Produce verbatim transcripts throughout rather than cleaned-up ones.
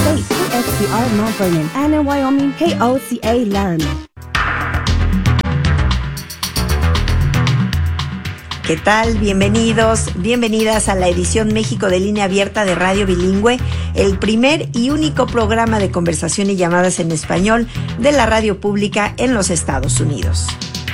State, K S P R Mount Vernon, and in Wyoming, K O C A Laramie. ¿Qué tal? Bienvenidos, bienvenidas a la edición México de Línea Abierta de Radio Bilingüe, el primer y único programa de conversación y llamadas en español de la radio pública en los Estados Unidos.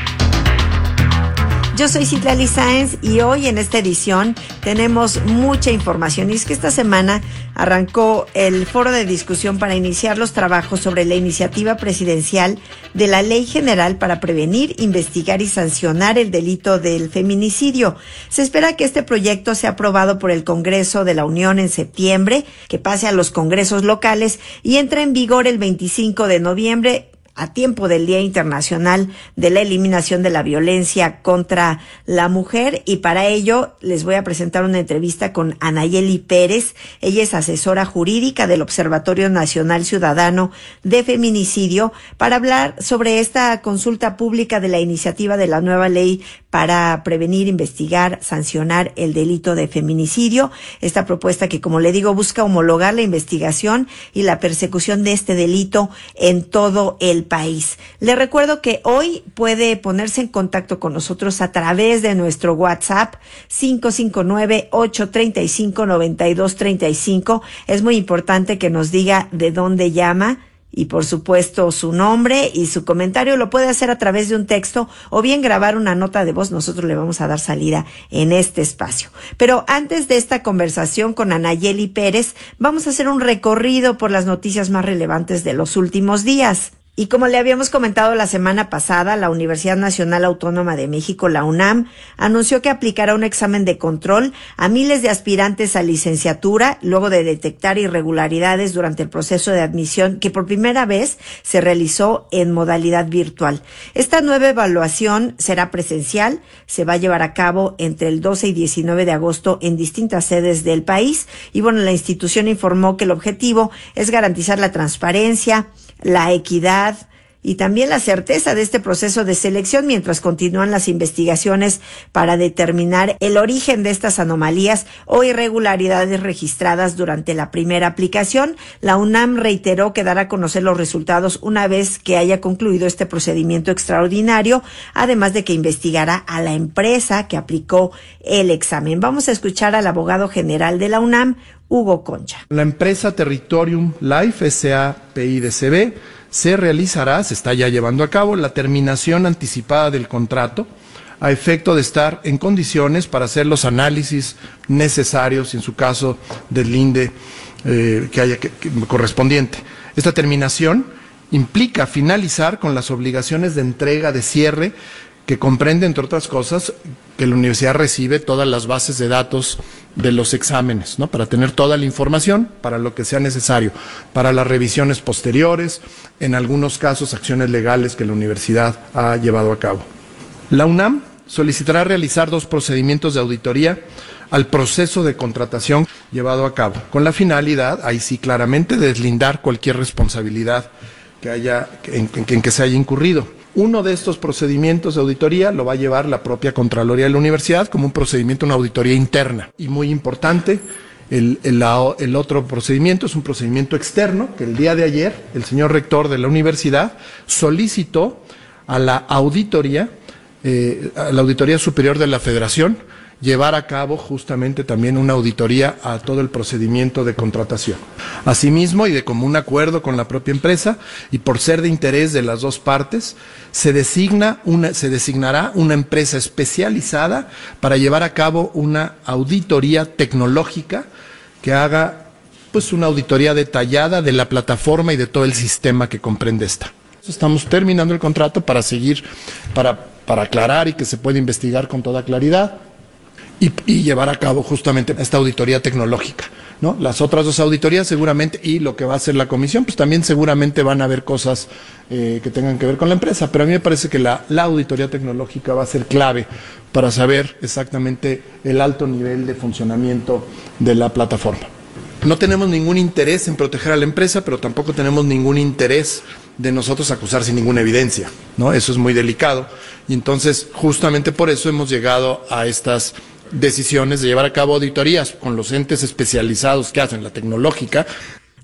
Yo soy Citlali Sáenz y hoy en esta edición tenemos mucha información, y es que esta semana arrancó el foro de discusión para iniciar los trabajos sobre la iniciativa presidencial de la Ley General para prevenir, investigar y sancionar el delito del feminicidio. Se espera que este proyecto sea aprobado por el Congreso de la Unión en septiembre, que pase a los congresos locales y entre en vigor el veinticinco de noviembre, a tiempo del Día Internacional de la Eliminación de la Violencia contra la Mujer. Y para ello les voy a presentar una entrevista con Anayeli Pérez. Ella es asesora jurídica del Observatorio Nacional Ciudadano de Feminicidio, para hablar sobre esta consulta pública de la iniciativa de la nueva ley para prevenir, investigar, sancionar el delito de feminicidio. Esta propuesta que, como le digo, busca homologar la investigación y la persecución de este delito en todo el país. Le recuerdo que hoy puede ponerse en contacto con nosotros a través de nuestro WhatsApp cinco cinco nueve, ocho tres cinco, nueve dos tres cinco. Es muy importante que nos diga de dónde llama y, por supuesto, su nombre y su comentario. Lo puede hacer a través de un texto o bien grabar una nota de voz. Nosotros le vamos a dar salida en este espacio. Pero antes de esta conversación con Anayeli Pérez, vamos a hacer un recorrido por las noticias más relevantes de los últimos días. Y como le habíamos comentado la semana pasada, la Universidad Nacional Autónoma de México, la UNAM, anunció que aplicará un examen de control a miles de aspirantes a licenciatura luego de detectar irregularidades durante el proceso de admisión que por primera vez se realizó en modalidad virtual. Esta nueva evaluación será presencial, se va a llevar a cabo entre el doce y diecinueve de agosto en distintas sedes del país. Y bueno, la institución informó que el objetivo es garantizar la transparencia, la equidad y también la certeza de este proceso de selección mientras continúan las investigaciones para determinar el origen de estas anomalías o irregularidades registradas durante la primera aplicación. La UNAM reiteró que dará a conocer los resultados una vez que haya concluido este procedimiento extraordinario, además de que investigará a la empresa que aplicó el examen. Vamos a escuchar al abogado general de la UNAM, Hugo Concha. La empresa Territorium Life S A P I D C B se realizará, se está ya llevando a cabo, la terminación anticipada del contrato a efecto de estar en condiciones para hacer los análisis necesarios, en su caso del linde eh, que haya que, que, correspondiente. Esta terminación implica finalizar con las obligaciones de entrega de cierre, que comprende, entre otras cosas, que la universidad recibe todas las bases de datos de los exámenes, ¿no? Para tener toda la información para lo que sea necesario, para las revisiones posteriores, en algunos casos acciones legales que la universidad ha llevado a cabo. La UNAM solicitará realizar dos procedimientos de auditoría al proceso de contratación llevado a cabo, con la finalidad, ahí sí claramente, de deslindar cualquier responsabilidad que haya, en, en, en que se haya incurrido. Uno de estos procedimientos de auditoría lo va a llevar la propia Contraloría de la Universidad como un procedimiento, una auditoría interna. Y muy importante, el, el, el otro procedimiento es un procedimiento externo, que el día de ayer el señor rector de la universidad solicitó a la auditoría, eh, a la Auditoría Superior de la Federación, llevar a cabo justamente también una auditoría a todo el procedimiento de contratación. Asimismo, y de común acuerdo con la propia empresa, y por ser de interés de las dos partes, se designa una, se designará una empresa especializada para llevar a cabo una auditoría tecnológica que haga pues una auditoría detallada de la plataforma y de todo el sistema que comprende esta. Estamos terminando el contrato para seguir, para, para aclarar y que se pueda investigar con toda claridad. Y, y llevar a cabo justamente esta auditoría tecnológica, ¿no? Las otras dos auditorías seguramente, y lo que va a hacer la comisión, pues también seguramente van a haber cosas eh, que tengan que ver con la empresa, pero a mí me parece que la, la auditoría tecnológica va a ser clave para saber exactamente el alto nivel de funcionamiento de la plataforma. No tenemos ningún interés en proteger a la empresa, pero tampoco tenemos ningún interés de nosotros acusar sin ninguna evidencia, ¿no? Eso es muy delicado, y entonces justamente por eso hemos llegado a estas decisiones de llevar a cabo auditorías con los entes especializados que hacen la tecnológica.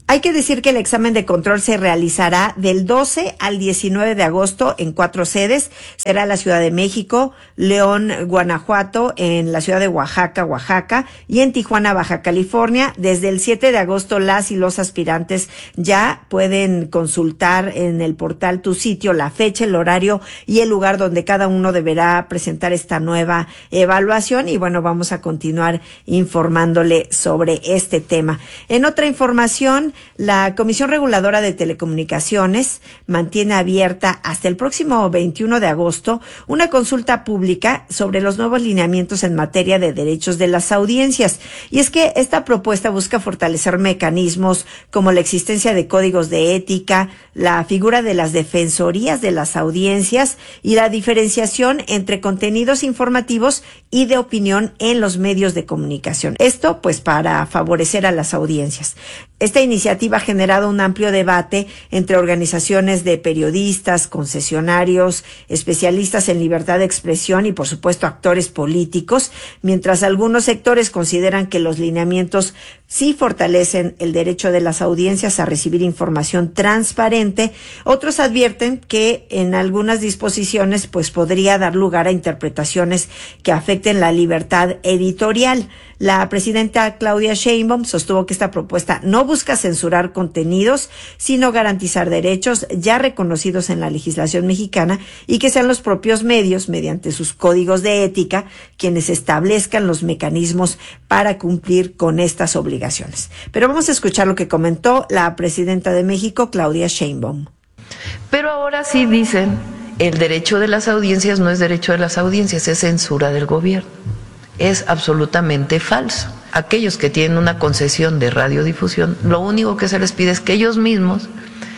Hay que decir que el examen de control se realizará del doce al diecinueve de agosto en cuatro sedes. Será en la Ciudad de México, León, Guanajuato, en la ciudad de Oaxaca, Oaxaca, y en Tijuana, Baja California. Desde el siete de agosto, las y los aspirantes ya pueden consultar en el portal Tu Sitio la fecha, el horario y el lugar donde cada uno deberá presentar esta nueva evaluación. Y bueno, vamos a continuar informándole sobre este tema. En otra información, la Comisión Reguladora de Telecomunicaciones mantiene abierta hasta el próximo veintiuno de agosto una consulta pública sobre los nuevos lineamientos en materia de derechos de las audiencias. Y es que esta propuesta busca fortalecer mecanismos como la existencia de códigos de ética, la figura de las defensorías de las audiencias y la diferenciación entre contenidos informativos y de opinión en los medios de comunicación. Esto, pues, para favorecer a las audiencias. Esta iniciativa ha generado un amplio debate entre organizaciones de periodistas, concesionarios, especialistas en libertad de expresión y, por supuesto, actores políticos, mientras algunos sectores consideran que los lineamientos sí fortalecen el derecho de las audiencias a recibir información transparente. Otros advierten que en algunas disposiciones pues podría dar lugar a interpretaciones que afecten la libertad editorial. La presidenta Claudia Sheinbaum sostuvo que esta propuesta no busca censurar contenidos, sino garantizar derechos ya reconocidos en la legislación mexicana y que sean los propios medios, mediante sus códigos de ética, quienes establezcan los mecanismos para cumplir con estas obligaciones. Pero vamos a escuchar lo que comentó la presidenta de México, Claudia Sheinbaum. Pero ahora sí dicen, el derecho de las audiencias no es derecho de las audiencias, es censura del gobierno. Es absolutamente falso. Aquellos que tienen una concesión de radiodifusión, lo único que se les pide es que ellos mismos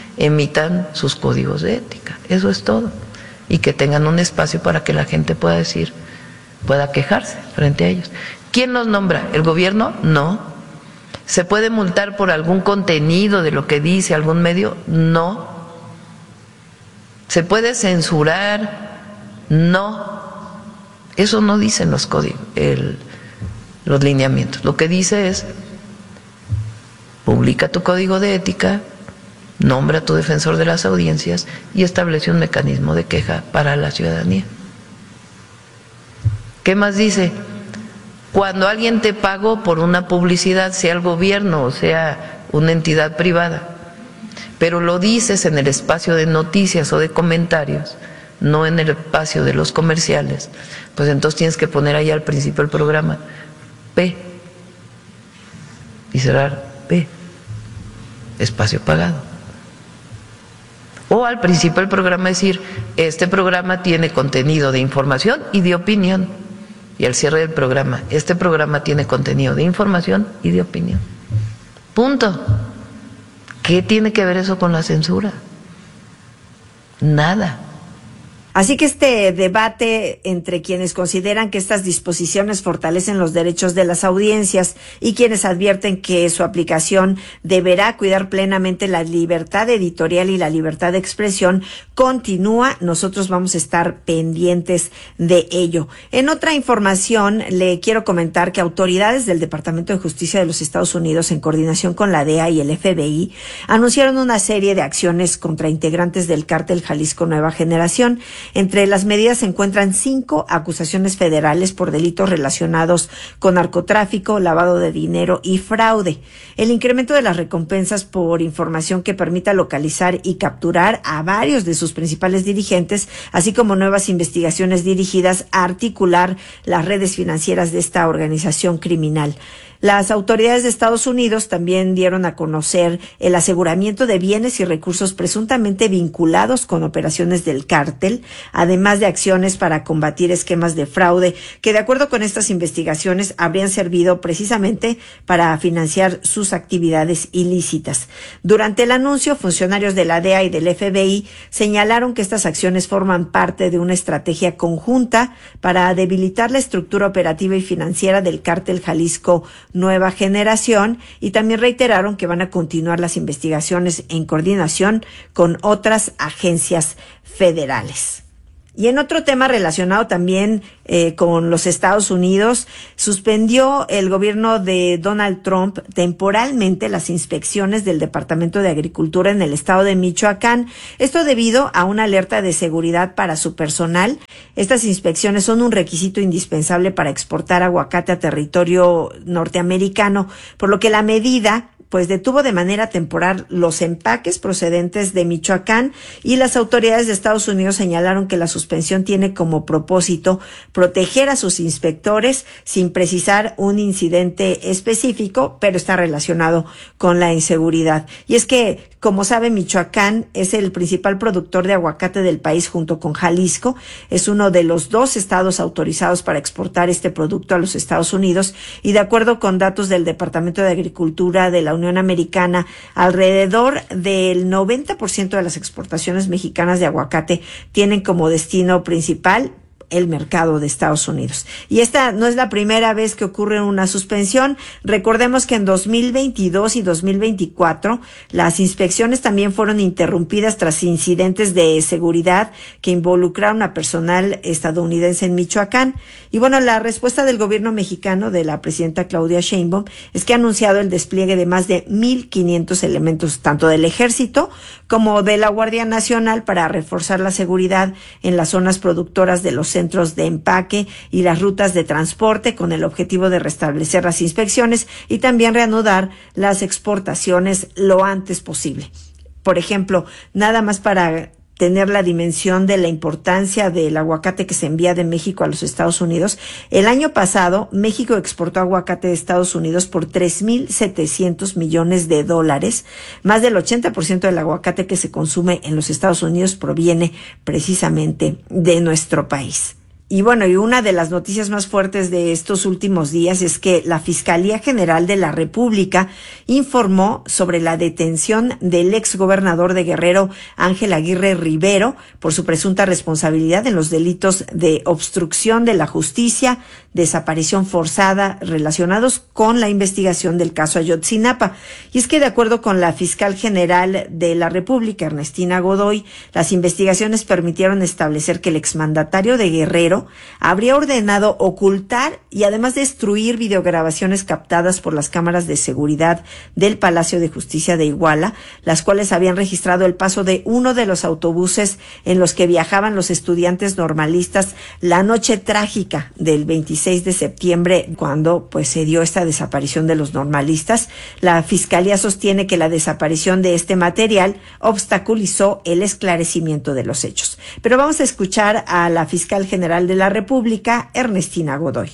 emitan sus códigos de ética. Eso es todo. Y que tengan un espacio para que la gente pueda decir, pueda quejarse frente a ellos. ¿Quién los nombra? ¿El gobierno? No. ¿Se puede multar por algún contenido de lo que dice algún medio? No. ¿Se puede censurar? No. Eso no dicen los códigos, el, los lineamientos. Lo que dice es, publica tu código de ética, nombra a tu defensor de las audiencias y establece un mecanismo de queja para la ciudadanía. ¿Qué más dice? Cuando alguien te pagó por una publicidad, sea el gobierno o sea una entidad privada, pero lo dices en el espacio de noticias o de comentarios, no en el espacio de los comerciales, pues entonces tienes que poner ahí al principio del programa P y cerrar P, espacio pagado. O al principio del programa decir, este programa tiene contenido de información y de opinión. Y al cierre del programa, este programa tiene contenido de información y de opinión. Punto. ¿Qué tiene que ver eso con la censura? Nada. Así que este debate entre quienes consideran que estas disposiciones fortalecen los derechos de las audiencias y quienes advierten que su aplicación deberá cuidar plenamente la libertad editorial y la libertad de expresión continúa. Nosotros vamos a estar pendientes de ello. En otra información, le quiero comentar que autoridades del Departamento de Justicia de los Estados Unidos, en coordinación con la D E A y el F B I, anunciaron una serie de acciones contra integrantes del cártel Jalisco Nueva Generación. Entre las medidas se encuentran cinco acusaciones federales por delitos relacionados con narcotráfico, lavado de dinero y fraude. El incremento de las recompensas por información que permita localizar y capturar a varios de sus principales dirigentes, así como nuevas investigaciones dirigidas a articular las redes financieras de esta organización criminal. Las autoridades de Estados Unidos también dieron a conocer el aseguramiento de bienes y recursos presuntamente vinculados con operaciones del cártel, además de acciones para combatir esquemas de fraude que, de acuerdo con estas investigaciones, habrían servido precisamente para financiar sus actividades ilícitas. Durante el anuncio, funcionarios de la D E A y del F B I señalaron que estas acciones forman parte de una estrategia conjunta para debilitar la estructura operativa y financiera del cártel Jalisco Nueva Generación, y también reiteraron que van a continuar las investigaciones en coordinación con otras agencias federales. Y en otro tema relacionado también eh, con los Estados Unidos, suspendió el gobierno de Donald Trump temporalmente las inspecciones del Departamento de Agricultura en el estado de Michoacán. Esto debido a una alerta de seguridad para su personal. Estas inspecciones son un requisito indispensable para exportar aguacate a territorio norteamericano, por lo que la medida pues detuvo de manera temporal los empaques procedentes de Michoacán, y las autoridades de Estados Unidos señalaron que la suspensión tiene como propósito proteger a sus inspectores sin precisar un incidente específico, pero está relacionado con la inseguridad. Y es que, como sabe, Michoacán es el principal productor de aguacate del país junto con Jalisco. Es uno de los dos estados autorizados para exportar este producto a los Estados Unidos, y de acuerdo con datos del Departamento de Agricultura de la Unión Americana, alrededor del noventa por ciento de las exportaciones mexicanas de aguacate tienen como destino principal el mercado de Estados Unidos. Y esta no es la primera vez que ocurre una suspensión. Recordemos que en dos mil veintidós y dos mil veinticuatro las inspecciones también fueron interrumpidas tras incidentes de seguridad que involucraron a personal estadounidense en Michoacán. Y bueno, la respuesta del gobierno mexicano, de la presidenta Claudia Sheinbaum, es que ha anunciado el despliegue de más de mil quinientos elementos, tanto del Ejército como de la Guardia Nacional, para reforzar la seguridad en las zonas productoras de los centros de empaque y las rutas de transporte, con el objetivo de restablecer las inspecciones y también reanudar las exportaciones lo antes posible. Por ejemplo, nada más para tener la dimensión de la importancia del aguacate que se envía de México a los Estados Unidos, el año pasado México exportó aguacate de Estados Unidos por tres mil setecientos millones de dólares. Más del ochenta por ciento del aguacate que se consume en los Estados Unidos proviene precisamente de nuestro país. Y bueno, y una de las noticias más fuertes de estos últimos días es que la Fiscalía General de la República informó sobre la detención del exgobernador de Guerrero, Ángel Aguirre Rivero, por su presunta responsabilidad en los delitos de obstrucción de la justicia, desaparición forzada, relacionados con la investigación del caso Ayotzinapa. Y es que, de acuerdo con la Fiscal General de la República, Ernestina Godoy, las investigaciones permitieron establecer que el exmandatario de Guerrero habría ordenado ocultar y además destruir videograbaciones captadas por las cámaras de seguridad del Palacio de Justicia de Iguala, las cuales habían registrado el paso de uno de los autobuses en los que viajaban los estudiantes normalistas la noche trágica del veintiséis de septiembre, cuando pues se dio esta desaparición de los normalistas. La Fiscalía sostiene que la desaparición de este material obstaculizó el esclarecimiento de los hechos. Pero vamos a escuchar a la Fiscal General de la República, Ernestina Godoy.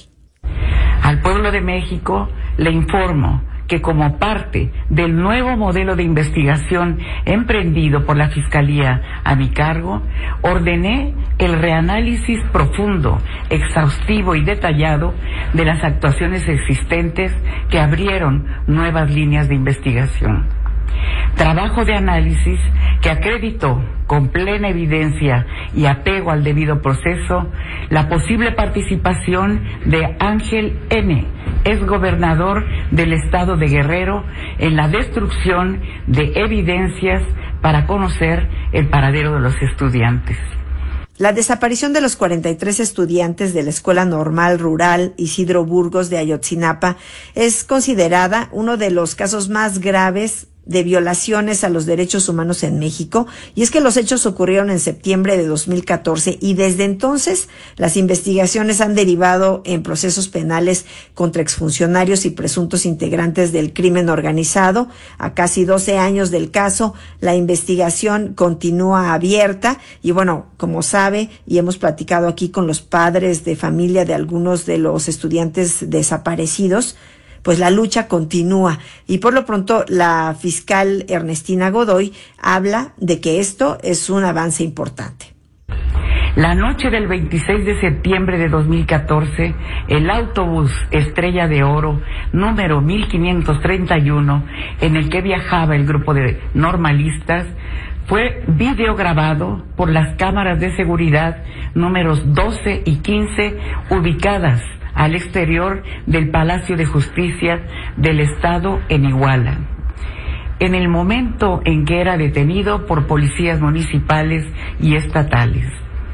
Al pueblo de México le informo que, como parte del nuevo modelo de investigación emprendido por la Fiscalía a mi cargo, ordené el reanálisis profundo, exhaustivo y detallado de las actuaciones existentes que abrieron nuevas líneas de investigación. Trabajo de análisis que acreditó con plena evidencia y apego al debido proceso la posible participación de Ángel N., exgobernador del estado de Guerrero, en la destrucción de evidencias para conocer el paradero de los estudiantes. La desaparición de los cuarenta y tres estudiantes de la Escuela Normal Rural Isidro Burgos de Ayotzinapa es considerada uno de los casos más graves de violaciones a los derechos humanos en México, y es que los hechos ocurrieron en septiembre de dos mil catorce y desde entonces las investigaciones han derivado en procesos penales contra exfuncionarios y presuntos integrantes del crimen organizado. A casi doce años del caso, la investigación continúa abierta y bueno, como sabe, y hemos platicado aquí con los padres de familia de algunos de los estudiantes desaparecidos, pues la lucha continúa, y por lo pronto la fiscal Ernestina Godoy habla de que esto es un avance importante. La noche del veintiséis de septiembre de dos mil catorce, el autobús Estrella de Oro número mil quinientos treinta y uno, en el que viajaba el grupo de normalistas, fue videograbado por las cámaras de seguridad números doce y quince, ubicadas al exterior del Palacio de Justicia del Estado en Iguala. En el momento en que era detenido por policías municipales y estatales,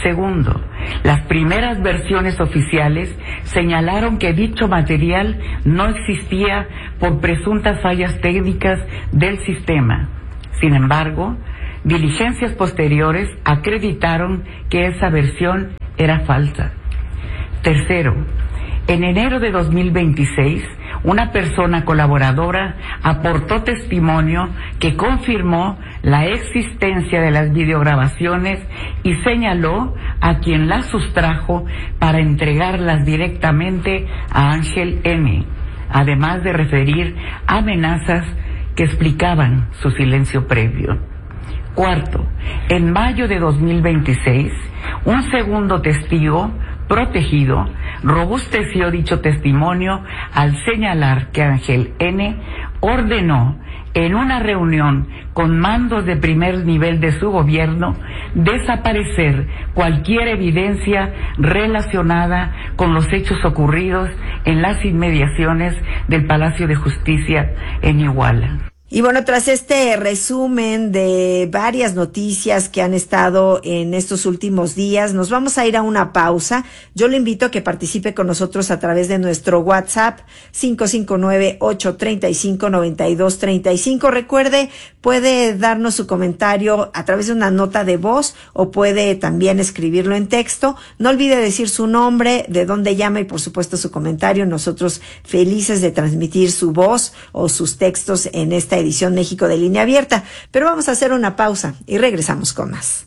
Segundo, las primeras versiones oficiales señalaron que dicho material no existía por presuntas fallas técnicas del sistema. Sin embargo, diligencias posteriores acreditaron que esa versión era falsa. Tercero, en enero de dos mil veintiséis, una persona colaboradora aportó testimonio que confirmó la existencia de las videograbaciones y señaló a quien las sustrajo para entregarlas directamente a Ángel N., además de referir amenazas que explicaban su silencio previo. Cuarto, en mayo de dos mil veintiséis, un segundo testigo protegido robusteció dicho testimonio al señalar que Ángel N. ordenó en una reunión con mandos de primer nivel de su gobierno desaparecer cualquier evidencia relacionada con los hechos ocurridos en las inmediaciones del Palacio de Justicia en Iguala. Y bueno, tras este resumen de varias noticias que han estado en estos últimos días, nos vamos a ir a una pausa. Yo le invito a que participe con nosotros a través de nuestro WhatsApp cinco cinco nueve, ocho tres cinco, nueve dos tres cinco. Recuerde, puede darnos su comentario a través de una nota de voz o puede también escribirlo en texto. No olvide decir su nombre, de dónde llama y por supuesto su comentario. Nosotros felices de transmitir su voz o sus textos en esta edición México de Línea Abierta. Pero vamos a hacer una pausa y regresamos con más.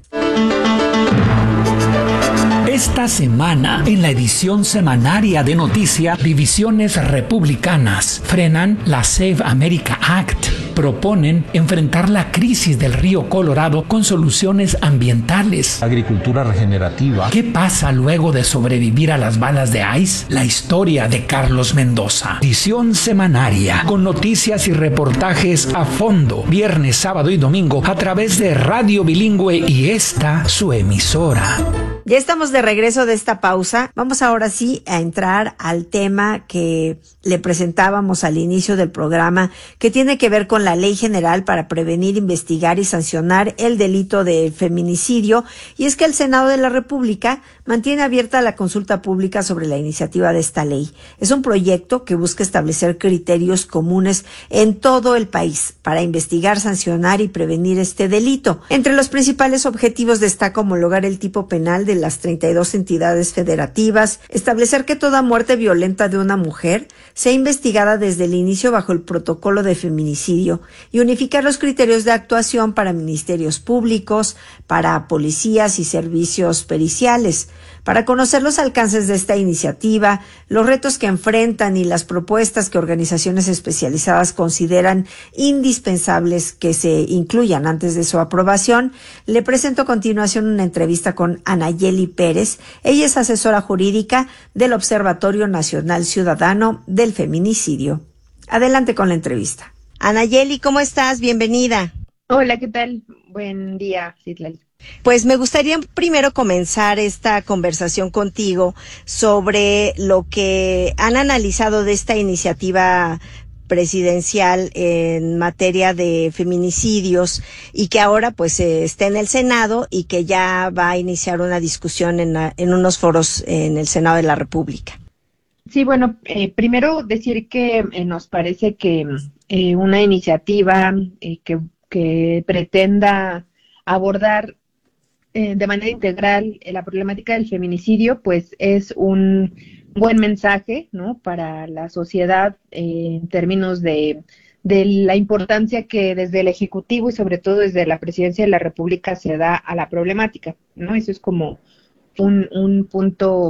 Esta semana, en la edición semanaria de Noticia, divisiones republicanas frenan la Save America Act. Proponen enfrentar la crisis del río Colorado con soluciones ambientales. Agricultura regenerativa. ¿Qué pasa luego de sobrevivir a las balas de ICE? La historia de Carlos Mendoza. Edición semanaria con noticias y reportajes a fondo, viernes, sábado y domingo a través de Radio Bilingüe y esta su emisora. Ya estamos de regreso de esta pausa. Vamos ahora sí a entrar al tema que le presentábamos al inicio del programa, que tiene que ver con la Ley General para prevenir, investigar y sancionar el delito de feminicidio. Y es que el Senado de la República mantiene abierta la consulta pública sobre la iniciativa de esta ley. Es un proyecto que busca establecer criterios comunes en todo el país para investigar, sancionar y prevenir este delito. Entre los principales objetivos destaca homologar el tipo penal de las treinta y dos entidades federativas, establecer que toda muerte violenta de una mujer sea investigada desde el inicio bajo el protocolo de feminicidio y unificar los criterios de actuación para ministerios públicos, para policías y servicios periciales. Para conocer los alcances de esta iniciativa, los retos que enfrentan y las propuestas que organizaciones especializadas consideran indispensables que se incluyan antes de su aprobación, le presento a continuación una entrevista con Anayeli Pérez. Ella es asesora jurídica del Observatorio Nacional Ciudadano del Feminicidio. Adelante con la entrevista. Anayeli, ¿cómo estás? Bienvenida. Hola, ¿qué tal? Buen día, Citlali. Pues me gustaría primero comenzar esta conversación contigo sobre lo que han analizado de esta iniciativa presidencial en materia de feminicidios y que ahora pues eh, está en el Senado y que ya va a iniciar una discusión en, en unos foros en el Senado de la República. Sí, bueno, eh, primero decir que eh, nos parece que eh, una iniciativa eh, que, que pretenda abordar eh, de manera integral eh, la problemática del feminicidio, pues es un buen mensaje, ¿no?, para la sociedad eh, en términos de, de la importancia que desde el Ejecutivo y sobre todo desde la Presidencia de la República se da a la problemática, ¿no? Eso es como un, un punto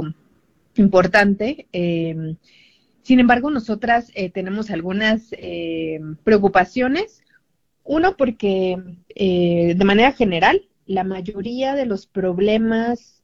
importante. Eh, sin embargo, nosotras eh, tenemos algunas eh, preocupaciones. Uno, porque eh, de manera general, la mayoría de los problemas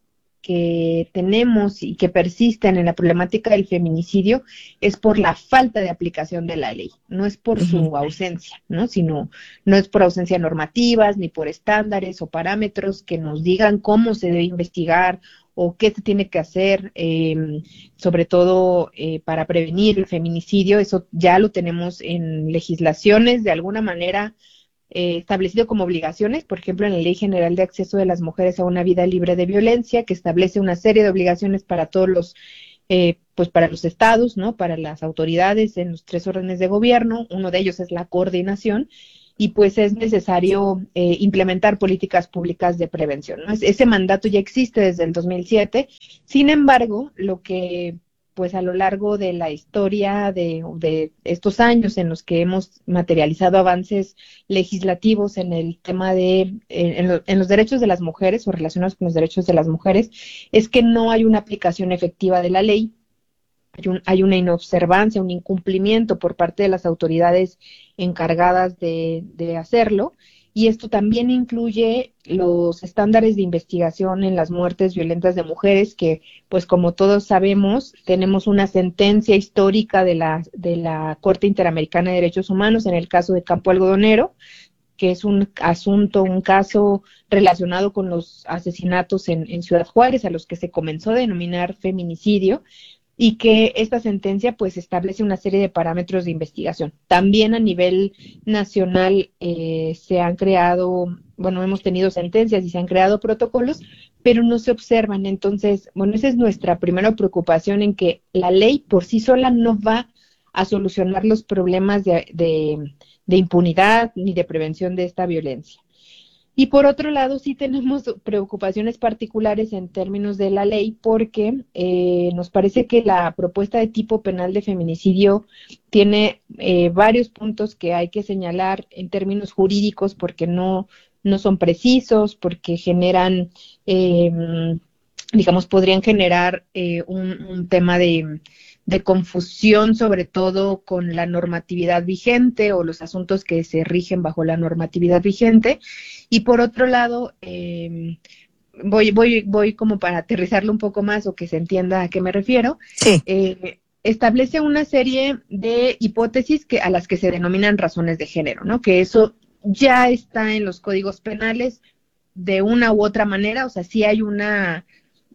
que tenemos y que persisten en la problemática del feminicidio es por la falta de aplicación de la ley, no es por uh-huh. su ausencia, ¿no? Sino no es por ausencia de normativas, ni por estándares o parámetros que nos digan cómo se debe investigar o qué se tiene que hacer, eh, sobre todo eh, para prevenir el feminicidio. Eso ya lo tenemos en legislaciones de alguna manera eh, establecido como obligaciones, por ejemplo, en la Ley General de Acceso de las Mujeres a una Vida Libre de Violencia, que establece una serie de obligaciones para todos los, eh, pues para los estados, ¿no? Para las autoridades en los tres órdenes de gobierno. Uno de ellos es la coordinación, y pues es necesario eh, implementar políticas públicas de prevención, ¿no? Ese mandato ya existe desde el dos mil siete. Sin embargo, lo que pues a lo largo de la historia de, de estos años en los que hemos materializado avances legislativos en el tema de, eh, en, lo, en los derechos de las mujeres o relacionados con los derechos de las mujeres, es que no hay una aplicación efectiva de la ley. Hay, un, hay una inobservancia, un incumplimiento por parte de las autoridades encargadas de, de hacerlo, y esto también incluye los estándares de investigación en las muertes violentas de mujeres, que, pues como todos sabemos, tenemos una sentencia histórica de la, de la Corte Interamericana de Derechos Humanos en el caso de Campo Algodonero, que es un asunto, un caso relacionado con los asesinatos en, en Ciudad Juárez, a los que se comenzó a denominar feminicidio, y que esta sentencia pues establece una serie de parámetros de investigación. También a nivel nacional eh, se han creado, bueno, hemos tenido sentencias y se han creado protocolos, pero no se observan. Entonces, bueno, esa es nuestra primera preocupación, en que la ley por sí sola no va a solucionar los problemas de, de, de impunidad ni de prevención de esta violencia. Y por otro lado, sí tenemos preocupaciones particulares en términos de la ley, porque eh, nos parece que la propuesta de tipo penal de feminicidio tiene eh, varios puntos que hay que señalar en términos jurídicos, porque no, no son precisos, porque generan, eh, digamos, podrían generar eh, un, un tema de... de confusión, sobre todo con la normatividad vigente o los asuntos que se rigen bajo la normatividad vigente. Y por otro lado, eh, voy, voy, voy como para aterrizarlo un poco más o que se entienda a qué me refiero. Sí. Eh, establece una serie de hipótesis que, a las que se denominan razones de género, ¿no? Que eso ya está en los códigos penales de una u otra manera, o sea, sí hay una...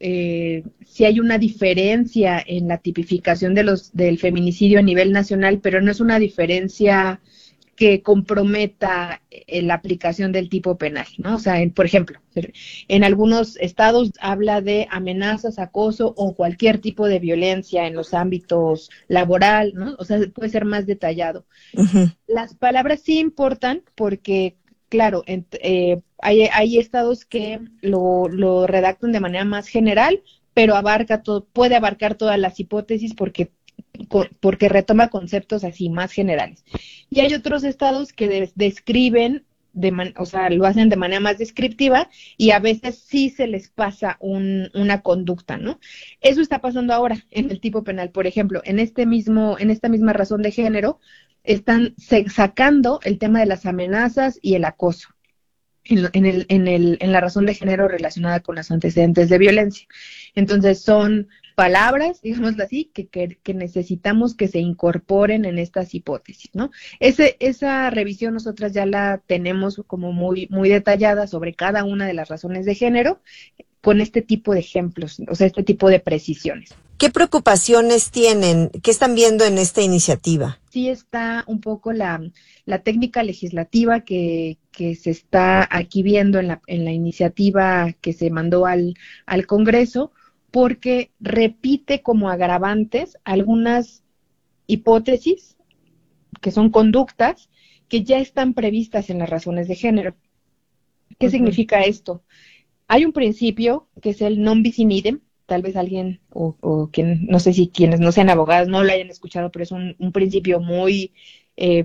Eh, si hay una diferencia en la tipificación de los del feminicidio a nivel nacional, pero no es una diferencia que comprometa eh, la aplicación del tipo penal, ¿no? O sea, en, por ejemplo, en algunos estados habla de amenazas, acoso o cualquier tipo de violencia en los ámbitos laboral, ¿no? O sea, puede ser más detallado. Uh-huh. Las palabras sí importan porque, claro, en, eh, hay, hay estados que lo, lo redactan de manera más general, pero abarca todo, puede abarcar todas las hipótesis porque, porque retoma conceptos así más generales. Y hay otros estados que de, describen, de man, o sea, lo hacen de manera más descriptiva y a veces sí se les pasa un, una conducta, ¿no? Eso está pasando ahora en el tipo penal. Por ejemplo, en este mismo, en esta misma razón de género, están sacando el tema de las amenazas y el acoso en, en, el, en, el, en la razón de género relacionada con los antecedentes de violencia. Entonces son palabras, digámoslo así, que, que, que necesitamos que se incorporen en estas hipótesis, ¿no? Ese, esa revisión nosotras ya la tenemos como muy, muy detallada sobre cada una de las razones de género, con este tipo de ejemplos, o sea, este tipo de precisiones. ¿Qué preocupaciones tienen? ¿Qué están viendo en esta iniciativa? Sí está un poco la, la técnica legislativa que, que se está aquí viendo en la, en la iniciativa que se mandó al, al Congreso, porque repite como agravantes algunas hipótesis que son conductas que ya están previstas en las razones de género. ¿Qué uh-huh. significa esto? Hay un principio que es el non bis in idem. Tal vez alguien, o, o quien, no sé si quienes no sean abogados no lo hayan escuchado, pero es un, un principio muy eh,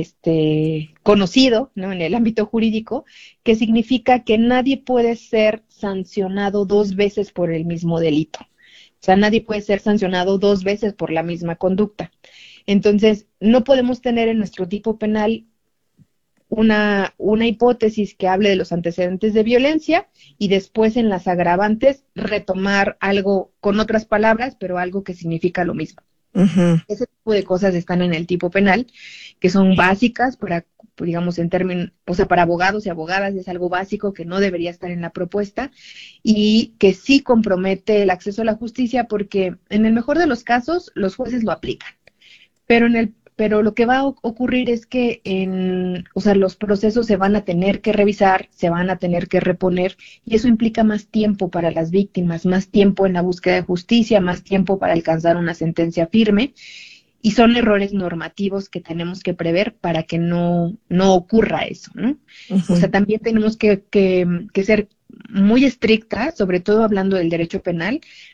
este, conocido, ¿no?, en el ámbito jurídico, que significa que nadie puede ser sancionado dos veces por el mismo delito. O sea, nadie puede ser sancionado dos veces por la misma conducta. Entonces, no podemos tener en nuestro tipo penal Una, una hipótesis que hable de los antecedentes de violencia y después en las agravantes retomar algo con otras palabras, pero algo que significa lo mismo. Uh-huh. Ese tipo de cosas están en el tipo penal, que son básicas para, digamos, en términos, o sea, para abogados y abogadas es algo básico que no debería estar en la propuesta y que sí compromete el acceso a la justicia porque en el mejor de los casos los jueces lo aplican, pero en el pero lo que va a ocurrir es que en, o sea, los procesos se van a tener que revisar, se van a tener que reponer, y eso implica más tiempo para las víctimas, más tiempo en la búsqueda de justicia, más tiempo para alcanzar una sentencia firme, y son errores normativos que tenemos que prever para que no, no ocurra eso, ¿no? Uh-huh. O sea, también tenemos que, que, que ser muy estrictas, sobre todo hablando del derecho penal,